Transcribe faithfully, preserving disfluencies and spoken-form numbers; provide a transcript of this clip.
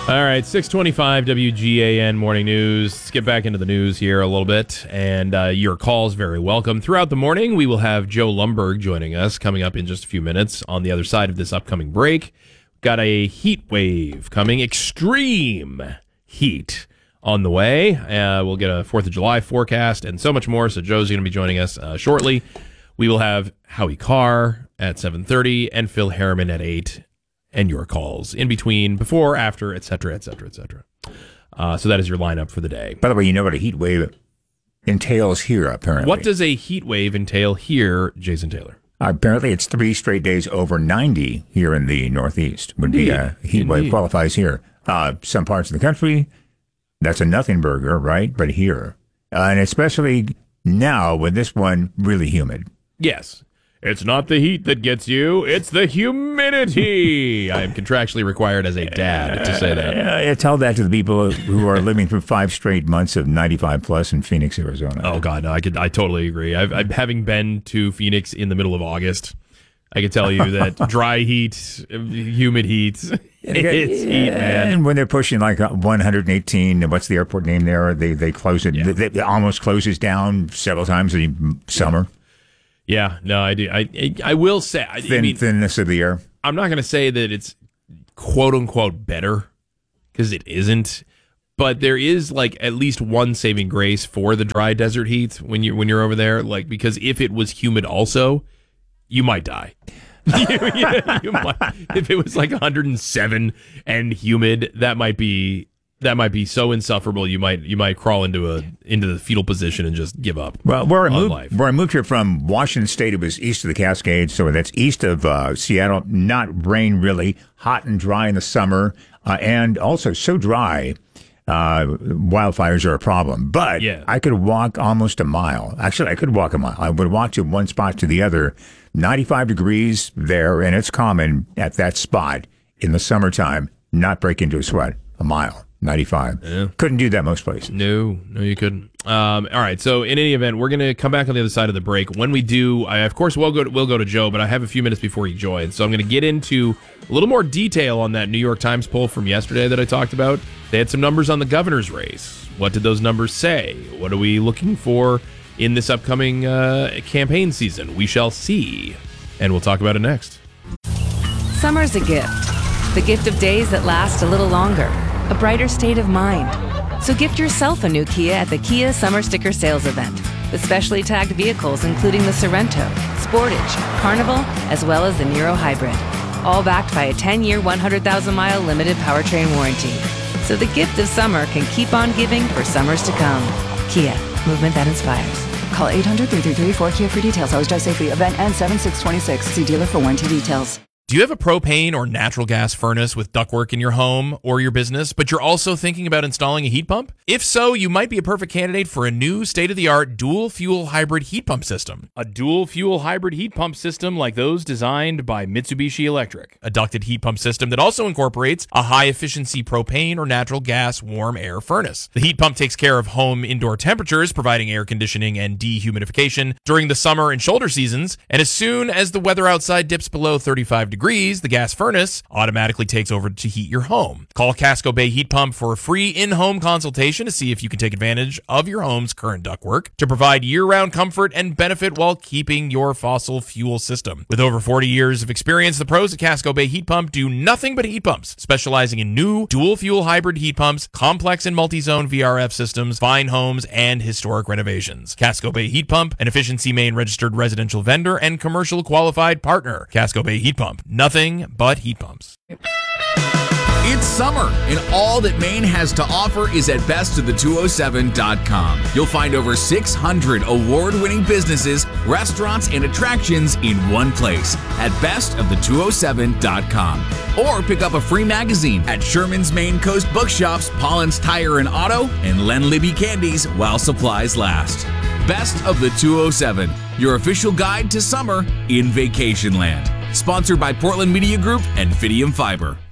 All right, six twenty-five W G A N Morning News. Let's get back into the news here a little bit, and uh, your calls very welcome. Throughout the morning, we will have Joe Lumberg joining us coming up in just a few minutes on the other side of this upcoming break. Got a heat wave coming, extreme heat on the way. Uh, we'll get a fourth of July forecast and so much more, so Joe's going to be joining us uh, shortly. We will have Howie Carr at seven thirty and Phil Harriman at eight. And your calls in between, before, after, et cetera, et cetera, et cetera. Uh, so that is your lineup for the day. By the way, you know what a heat wave entails here, apparently. What does a heat wave entail here, Jason Taylor? Uh, apparently, it's three straight days over ninety here in the Northeast. Would be a heat wave qualifies here. Uh, some parts of the country, that's a nothing burger, right? But here, uh, and especially now with this one really humid. Yes. It's not the heat that gets you, it's the humidity. I am contractually required as a dad to say that. Uh, yeah, tell that to the people who are living through five straight months of ninety-five plus in Phoenix, Arizona. Oh, God, no, I could, I totally agree. I've, I've having been to Phoenix in the middle of August, I can tell you that dry heat, humid heat, it's heat, man. And when they're pushing like one hundred eighteen, what's the airport name there? They they close it, yeah. they, it almost closes down several times in summer. Yeah. Yeah, no, I do. I I will say, I, Thin, I mean, thinness of the air. I'm not going to say that it's quote unquote better because it isn't, but there is like at least one saving grace for the dry desert heat when you when you're over there. Like because if it was humid, also, you might die. you, you, you might, if it was like one hundred seven and humid, that might be. That might be so insufferable. You might you might crawl into a into the fetal position and just give up. Well, where I moved life. where I moved here from Washington State, it was east of the Cascades, so that's east of uh, Seattle. Not rain really, hot and dry in the summer, uh, and also so dry. Uh, wildfires are a problem, but yeah. I could walk almost a mile. Actually, I could walk a mile. I would walk to one spot to the other. ninety-five degrees there, and it's common at that spot in the summertime. Not break into a sweat. A mile. ninety-five. Yeah. Couldn't do that most places. No, no, you couldn't. Um, all right. So in any event, we're going to come back on the other side of the break. When we do, I, of course, we'll go, to, we'll go to Joe, but I have a few minutes before he joins. So I'm going to get into a little more detail on that New York Times poll from yesterday that I talked about. They had some numbers on the governor's race. What did those numbers say? What are we looking for in this upcoming uh, campaign season? We shall see. And we'll talk about it next. Summer's a gift. The gift of days that last a little longer. A brighter state of mind. So gift yourself a new Kia at the Kia Summer Sticker Sales Event with specially tagged vehicles including the Sorento, Sportage, Carnival, as well as the Niro Hybrid. All backed by a ten-year, one hundred thousand mile limited powertrain warranty. So the gift of summer can keep on giving for summers to come. Kia, movement that inspires. Call eight hundred, three three three, four Kia for details. Always drive safely. Event ends seven six twenty-six. See dealer for warranty details. Do you have a propane or natural gas furnace with ductwork in your home or your business, but you're also thinking about installing a heat pump? If so, you might be a perfect candidate for a new state-of-the-art dual-fuel hybrid heat pump system. A dual-fuel hybrid heat pump system like those designed by Mitsubishi Electric. A ducted heat pump system that also incorporates a high-efficiency propane or natural gas warm air furnace. The heat pump takes care of home indoor temperatures, providing air conditioning and dehumidification during the summer and shoulder seasons, and as soon as the weather outside dips below thirty-five degrees, the gas furnace automatically takes over to heat your home. Call Casco Bay Heat Pump for a free in-home consultation to see if you can take advantage of your home's current ductwork to provide year-round comfort and benefit while keeping your fossil fuel system. With over forty years of experience, the pros at Casco Bay Heat Pump do nothing but heat pumps, specializing in new dual-fuel hybrid heat pumps, complex and multi-zone V R F systems, fine homes, and historic renovations. Casco Bay Heat Pump, an Efficiency Maine registered residential vendor and commercial qualified partner. Casco Bay Heat Pump. Nothing but heat pumps. It's summer, and all that Maine has to offer is at best of the two oh seven dot com. You'll find over six hundred award-winning businesses, restaurants, and attractions in one place at best of the two oh seven dot com. Or pick up a free magazine at Sherman's Maine Coast Bookshops, Pollen's Tire and Auto, and Len Libby Candies while supplies last. Best of the two oh seven, your official guide to summer in Vacation Land. Sponsored by Portland Media Group and Fidium Fiber.